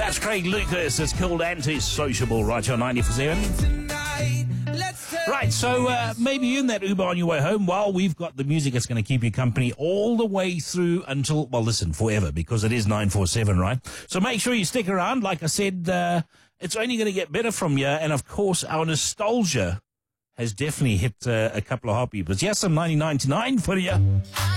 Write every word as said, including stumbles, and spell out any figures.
That's Craig Lucas. It's called Antisociable right here on ninety-four seven. Right, so uh, maybe you're in that Uber on your way home. Well, we've got the music that's going to keep you company all the way through until, well, listen, forever, because it is nine four seven, right? So make sure you stick around. Like I said, uh, it's only going to get better from here. And, of course, our nostalgia has definitely hit uh, a couple of hot beepers. Yes, some ninety-nine to nine for you.